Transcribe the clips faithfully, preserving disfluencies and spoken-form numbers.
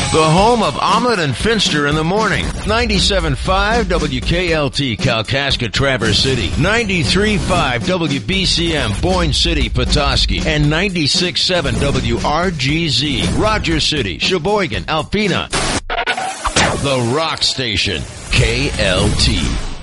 The home of Omelet and Finster in the morning. ninety-seven point five W K L T, Kalkaska, Traverse City. ninety-three point five W B C M, Boyne City, Petoskey. And ninety-six point seven W R G Z, Rogers City, Sheboygan, Alpena. The Rock Station, K L T.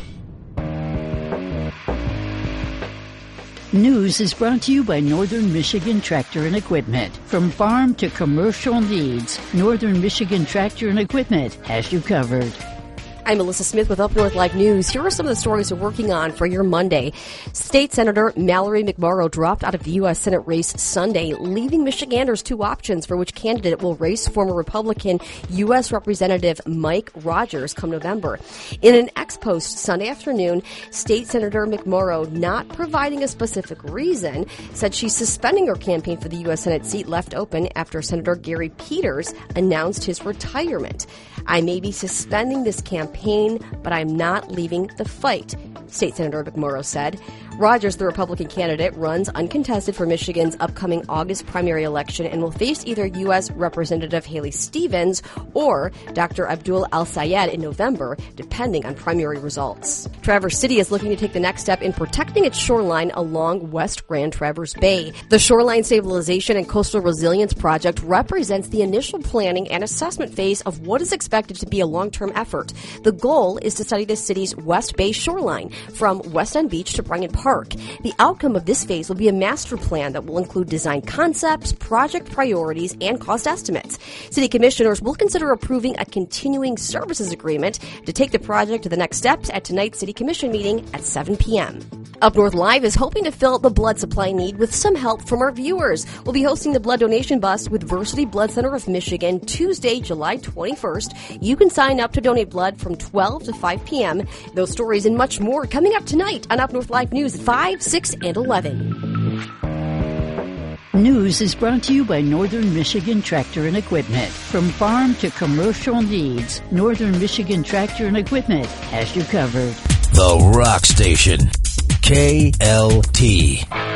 News is brought to you by Northern Michigan Tractor and Equipment. From farm to commercial needs, Northern Michigan Tractor and Equipment has you covered. I'm Melissa Smith with Up North Live News. Here are some of the stories we're working on for your Monday. State Senator Mallory McMorrow dropped out of the U S Senate race Sunday, leaving Michiganders two options for which candidate will race former Republican U S Representative Mike Rogers come November. In an ex-post Sunday afternoon, State Senator McMorrow, not providing a specific reason, said she's suspending her campaign for the U S Senate seat left open after Senator Gary Peters announced his retirement. I may be suspending this campaign, but I'm not leaving the fight, State Senator McMorrow said. Rogers, the Republican candidate, runs uncontested for Michigan's upcoming August primary election and will face either U S Representative Haley Stevens or Doctor Abdul Al-Sayed in November, depending on primary results. Traverse City is looking to take the next step in protecting its shoreline along West Grand Traverse Bay. The Shoreline Stabilization and Coastal Resilience Project represents the initial planning and assessment phase of what is expected to be a long-term effort. The goal is to study the city's West Bay shoreline from West End Beach to Bryant Park. The outcome of this phase will be a master plan that will include design concepts, project priorities, and cost estimates. City commissioners will consider approving a continuing services agreement to take the project to the next steps at tonight's City Commission meeting at seven p.m. Up North Live is hoping to fill the blood supply need with some help from our viewers. We'll be hosting the blood donation bus with Versity Blood Center of Michigan Tuesday, July twenty-first. You can sign up to donate blood from twelve to five p.m. Those stories and much more coming up tonight on Up North Live News at five, six, and eleven. News is brought to you by Northern Michigan Tractor and Equipment. From farm to commercial needs, Northern Michigan Tractor and Equipment has you covered. The Rock Station, K L T.